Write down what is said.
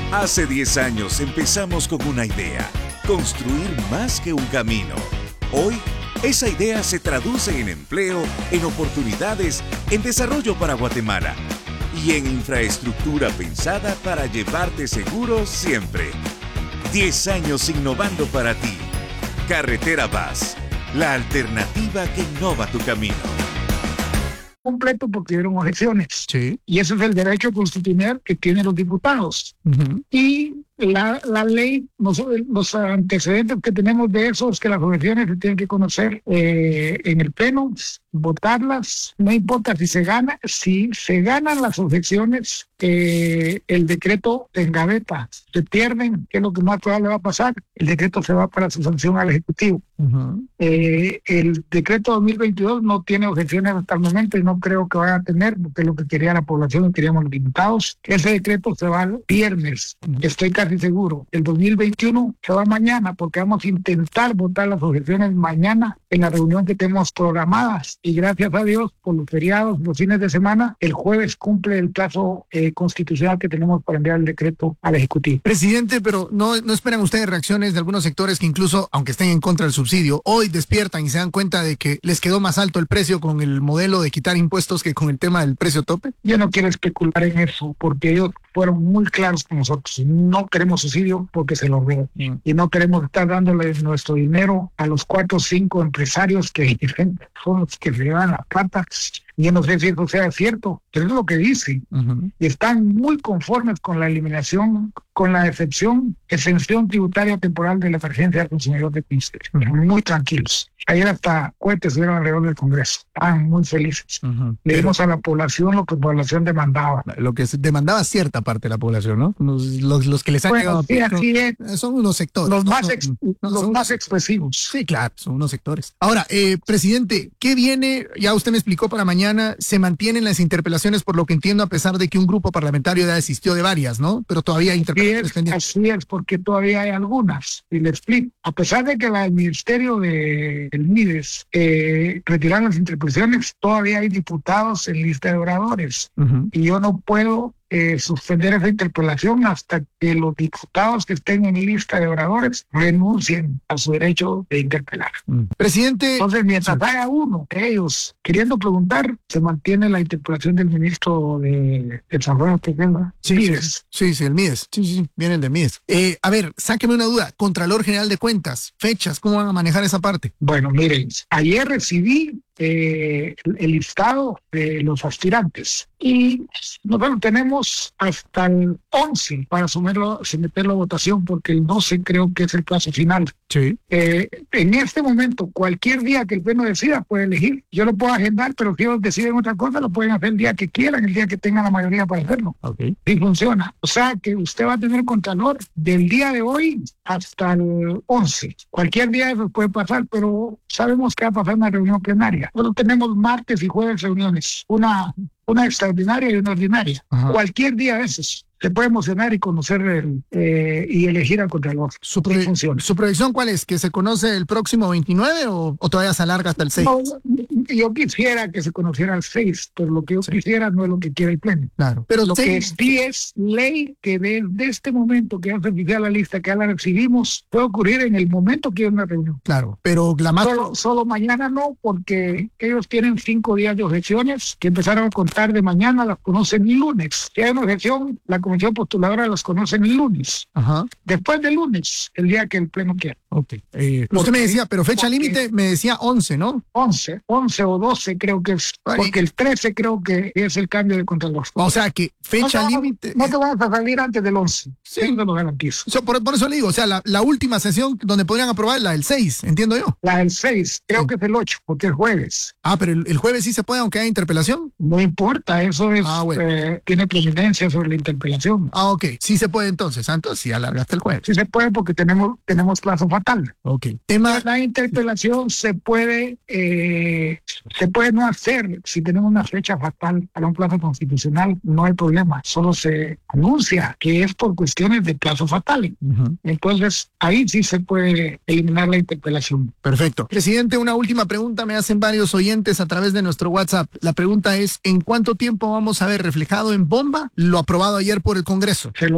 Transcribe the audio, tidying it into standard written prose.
Hace 10 años empezamos con una idea, construir más que un camino. Hoy, esa idea se traduce en empleo, en oportunidades, en desarrollo para Guatemala y en infraestructura pensada para llevarte seguro siempre. 10 años innovando para ti. Carretera Paz, la alternativa que innova tu camino. Completo porque dieron objeciones. Sí. Y ese es el derecho constitucional que tienen los diputados. Y la ley, los antecedentes que tenemos de eso es que las objeciones se tienen que conocer en el pleno, votarlas, no importa si se ganan las objeciones, el decreto se engaveta, se pierden, que es lo que más probable va a pasar, el decreto se va para su sanción al Ejecutivo. El decreto 2022 no tiene objeciones hasta el momento y no creo que vaya a tener, porque es lo que quería la población, lo queríamos los diputados. Ese decreto se va el viernes, estoy casi seguro. El 2021 se va mañana, porque vamos a intentar votar las objeciones mañana en la reunión que tenemos programadas. Y gracias a Dios, por los feriados, los fines de semana, el jueves cumple el plazo constitucional que tenemos para enviar el decreto al Ejecutivo. Presidente, pero ¿no esperan ustedes reacciones de algunos sectores que incluso, aunque estén en contra del subsidio, hoy despiertan y se dan cuenta de que les quedó más alto el precio con el modelo de quitar impuestos que con el tema del precio tope? Yo no quiero especular en eso, porque ellos fueron muy claros con nosotros. No queremos subsidio porque se lo roban. Y no queremos estar dándole nuestro dinero a los 4 o 5 empresarios que son los que se llevan la plata. Yo no sé si eso sea cierto, pero es lo que dicen. Y están muy conformes con la eliminación, con la exención tributaria temporal de la emergencia del consumidor de Pinster. Muy tranquilos. Ayer hasta cohetes dieron alrededor del Congreso. Estaban muy felices. Le dimos a la población lo que la población demandaba. Lo que demandaba cierta parte de la población, ¿no? Los que les han llegado sí, así son unos sectores. Los más expresivos. Sí, claro, son unos sectores. Ahora, presidente, ¿qué viene? Ya usted me explicó para mañana. Se mantienen las interpelaciones, por lo que entiendo, a pesar de que un grupo parlamentario ya desistió de varias, ¿no? Pero todavía hay interpelaciones pendientes. Así es, porque todavía hay algunas. Y le explico. A pesar de que el Ministerio del MIDES retiraron las interpelaciones, todavía hay diputados en lista de oradores. Y yo no puedo suspender esa interpelación hasta que los diputados que estén en lista de oradores renuncien a su derecho de interpelar. Presidente. Entonces, mientras haya uno de ellos queriendo preguntar, se mantiene la interpelación del ministro de Desarrollo Social. MIDES. Sí, el MIDES. Sí, viene el de MIDES. A ver, sáqueme una duda. Contralor General de Cuentas, fechas, ¿cómo van a manejar esa parte? Bueno, miren, ayer recibí el listado de los aspirantes y nosotros tenemos hasta el 11 para someterlo a votación, porque el 12 creo que es el plazo final. Sí. En este momento, cualquier día que el pleno decida puede elegir. Yo lo puedo agendar, pero si ellos deciden otra cosa, lo pueden hacer el día que quieran, el día que tengan la mayoría para hacerlo. Sí funciona. O sea que usted va a tener contralor del día de hoy hasta el 11. Cualquier día eso puede pasar, pero sabemos que va a pasar una reunión plenaria. Nosotros tenemos martes y jueves reuniones, una extraordinaria y una ordinaria. Cualquier día de esos se puede emocionar y conocer y elegir al contralor. ¿Su proyección cuál es? ¿Que se conoce el próximo 29 o todavía se alarga hasta el 6? No, yo quisiera que se conociera el 6, pero lo que yo quisiera no es lo que quiere el pleno. Claro. Pero lo que sí es ley que desde este momento que ya se oficial la lista, que ya la recibimos, puede ocurrir en el momento que hay una reunión. Claro, pero la más... Solo mañana no, porque ellos tienen 5 días de objeciones que empezaron a contar de mañana, las conocen el lunes. Si hay una objeción, la comisión postuladora las conoce el lunes. Después del lunes, el día que el pleno quiera. Usted me decía, pero fecha límite me decía 11, ¿no? 11 o 12 creo que es, porque el 13 creo que es el cambio de contralor. O sea que fecha límite... No te vas a salir antes del 11. Sí. No lo garantizo. Por eso le digo, o sea, la última sesión donde podrían aprobar la del 6, entiendo yo. La del 6, creo que es el 8, porque es jueves. Pero el jueves sí se puede, aunque haya interpelación. No importa, eso es tiene preeminencia sobre la interpelación. Sí se puede entonces. Entonces sí alargaste el jueves. Sí se puede porque tenemos plazo fatal. La interpelación se puede no hacer si tenemos una fecha fatal para un plazo constitucional, no hay problema, solo se anuncia que es por cuestiones de plazo fatal. Entonces ahí sí se puede eliminar la interpelación. Perfecto. Presidente, una última pregunta me hacen varios oyentes a través de nuestro WhatsApp. La pregunta es, ¿en cuánto tiempo vamos a ver reflejado en bomba lo aprobado ayer por el Congreso?